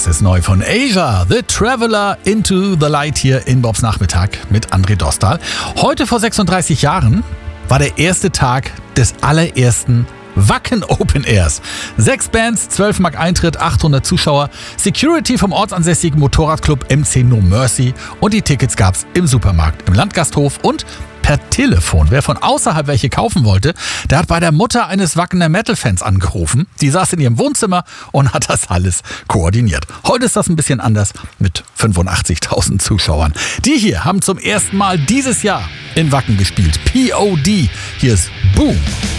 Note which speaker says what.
Speaker 1: ist neu von Asia, The Traveler into the Light hier in Bobs Nachmittag mit André Dostal. Heute vor 36 Jahren war der erste Tag des allerersten Wacken Open Airs. 6 Bands, 12 Mark Eintritt, 800 Zuschauer, Security vom ortsansässigen Motorradclub MC No Mercy und die Tickets gab's im Supermarkt, im Landgasthof und per Telefon. Wer von außerhalb welche kaufen wollte, der hat bei der Mutter eines Wackener Metal-Fans angerufen. Die saß in ihrem Wohnzimmer und hat das alles koordiniert. Heute ist das ein bisschen anders mit 85.000 Zuschauern. Die hier haben zum ersten Mal dieses Jahr in Wacken gespielt. POD. Hier ist Boom.